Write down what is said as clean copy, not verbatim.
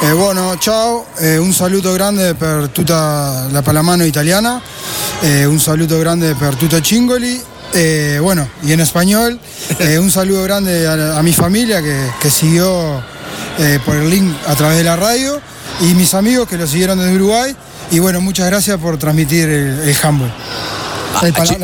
Buono, ciao, un saluto grande per tutta la pallamano italiana, un saluto grande per tutto Cingoli, bueno, y en español, un saludo grande a mi familia que siguió por el link a través de la radio y mis amigos que lo siguieron desde Uruguay, y bueno, muchas gracias por transmitir el handball.